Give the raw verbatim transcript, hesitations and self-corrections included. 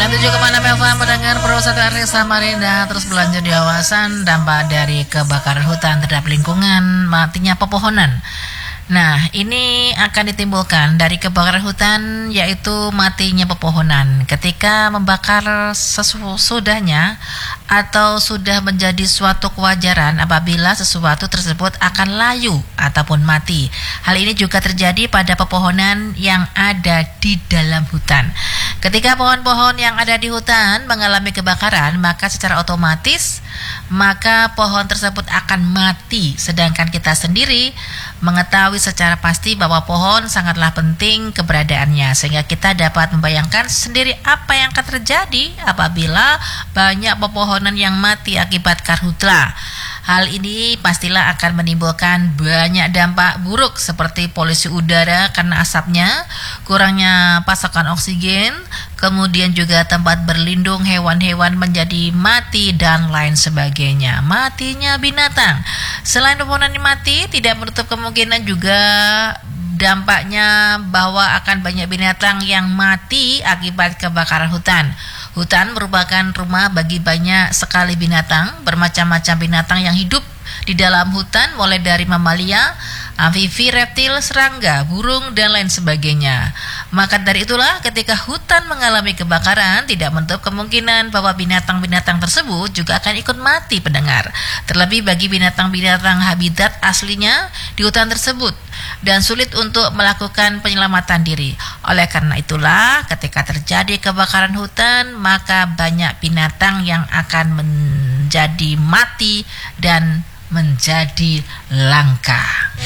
Menuju kemana Melva mendengar Pro satu R S Samarinda terus berlanjut di kawasan dampak dari kebakaran hutan terhadap lingkungan, matinya pepohonan. Nah, ini akan ditimbulkan dari kebakaran hutan, yaitu matinya pepohonan ketika membakar sesudahnya atau sudah menjadi suatu kewajaran apabila sesuatu tersebut akan layu ataupun mati. Hal ini juga terjadi pada pepohonan yang ada di dalam hutan. Ketika pohon-pohon yang ada di hutan mengalami kebakaran, maka secara otomatis maka pohon tersebut akan mati. Sedangkan kita sendiri mengetahui secara pasti bahwa pohon sangatlah penting keberadaannya, sehingga kita dapat membayangkan sendiri apa yang akan terjadi apabila banyak pepohonan yang mati akibat karhutla. Hal ini pastilah akan menimbulkan banyak dampak buruk seperti polusi udara karena asapnya, kurangnya pasokan oksigen, kemudian juga tempat berlindung hewan-hewan menjadi mati dan lain sebagainya. Matinya binatang. Selain pepohonan yang mati, tidak menutup kemungkinan juga dampaknya bahwa akan banyak binatang yang mati akibat kebakaran hutan. Hutan merupakan rumah bagi banyak sekali binatang, bermacam-macam binatang yang hidup di dalam hutan, mulai dari mamalia, amfibi, reptil, serangga, burung, dan lain sebagainya. Maka dari itulah ketika hutan mengalami kebakaran, tidak menutup kemungkinan bahwa binatang-binatang tersebut juga akan ikut mati pendengar. Terlebih bagi binatang-binatang habitat aslinya di hutan tersebut dan sulit untuk melakukan penyelamatan diri. Oleh karena itulah ketika terjadi kebakaran hutan, maka banyak binatang yang akan menjadi mati dan menjadi langka.